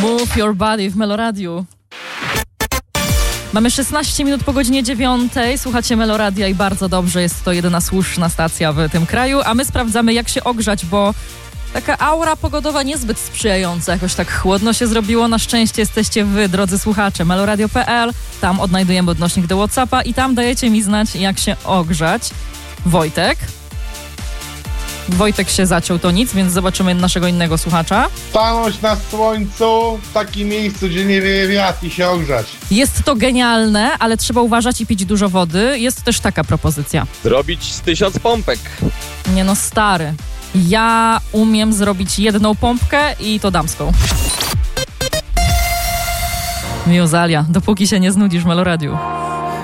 Move Your Body w Meloradiu. Mamy 16 minut po godzinie 9. Słuchacie Meloradia i bardzo dobrze, jest to jedyna słuszna stacja w tym kraju, a my sprawdzamy, jak się ogrzać, bo taka aura pogodowa niezbyt sprzyjająca, jakoś tak chłodno się zrobiło. Na szczęście jesteście wy, drodzy słuchacze, meloradio.pl, tam odnajdujemy odnośnik do WhatsAppa i tam dajecie mi znać, jak się ogrzać. Wojtek się zaciął, to nic, więc zobaczymy naszego innego słuchacza. Stanąć na słońcu w takim miejscu, gdzie nie wieje wiatr i się ogrzać. Jest to genialne, ale trzeba uważać i pić dużo wody. Jest też taka propozycja. Zrobić z 1000 pompek. Nie no, stary. Ja umiem zrobić jedną pompkę i to damską. Miuzalia, dopóki się nie znudzisz w Meloradiu.